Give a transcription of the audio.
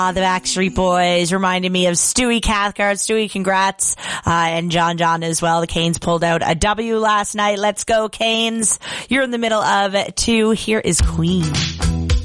The Backstreet Boys reminded me of Stewie Cathcart. Stewie, congrats. And John as well. The Canes pulled out a W last night. Let's go, Canes. You're in the middle of 2. Here is Queen.